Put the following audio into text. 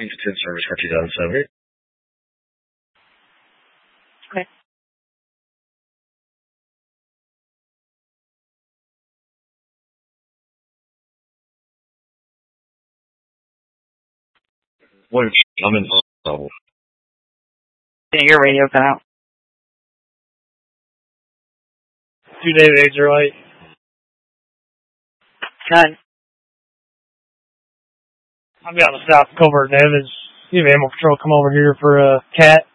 Thanks to service for 2007. Okay. Wait, I'm in trouble. Didn't your radio cut out? 2 David 808. Good. I'm out in the South Covert, Evans. You have Animal Control come over here for a cat.